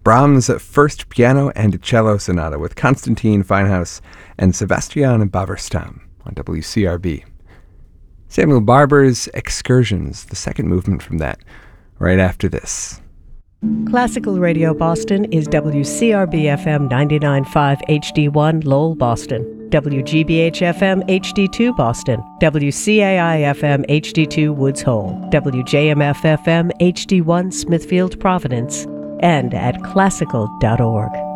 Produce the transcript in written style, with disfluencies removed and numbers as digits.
Brahms' First Piano and Cello Sonata with Konstantin Feinhaus and Sebastian Baverstam on WCRB. Samuel Barber's Excursions, the second movement from that, right after this. Classical Radio Boston is WCRB-FM 99.5 HD1 Lowell, Boston, WGBH-FM HD2 Boston, WCAI-FM HD2 Woods Hole, WJMF-FM HD1 Smithfield, Providence, and at classical.org.